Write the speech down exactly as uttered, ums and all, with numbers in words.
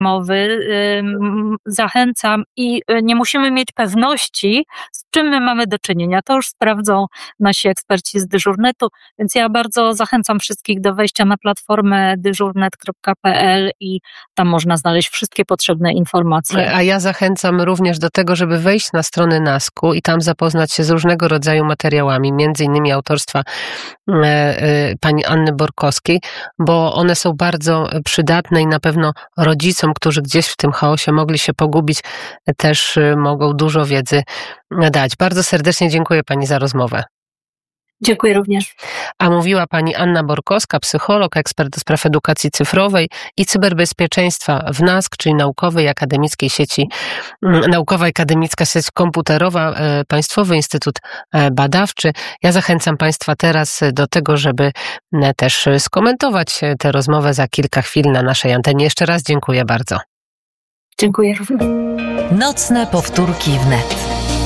mowy zachęcam i nie musimy mieć pewności, z czym my mamy do czynienia. To już sprawdzą nasi eksperci z Dyżurnetu, więc ja bardzo zachęcam wszystkich do wejścia na platformę dyżurnet kropka pe el i tam można znaleźć wszystkie potrzebne informacje. A ja zachęcam również do tego, żeby wejść na stronę nasku i tam zapoznać się z różnego rodzaju materiałami, między innymi autorstwa pani Anny Borkowskiej, bo one są bardzo przydatne i na pewno rodzicom, którzy gdzieś w tym chaosie mogli się pogubić, też mogą dużo wiedzy dać. Bardzo serdecznie dziękuję pani za rozmowę. Dziękuję również. A mówiła pani Anna Borkowska, psycholog, ekspert do spraw edukacji cyfrowej i cyberbezpieczeństwa w nask, czyli Naukowej Akademickiej Sieci, Naukowa Akademicka Sieć Komputerowa, Państwowy Instytut Badawczy. Ja zachęcam państwa teraz do tego, żeby też skomentować tę rozmowę za kilka chwil na naszej antenie. Jeszcze raz dziękuję bardzo. Dziękuję również. Nocne powtórki wnet.